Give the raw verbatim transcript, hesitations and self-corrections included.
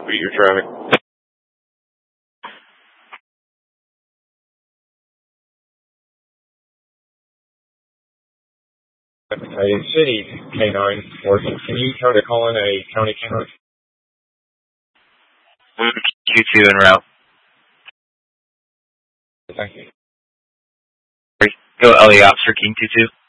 repeat your traffic. Okay, City K nine, working. Can you try to call in a county camera? Q two en route. Thank you. Go L E Ops for King two two.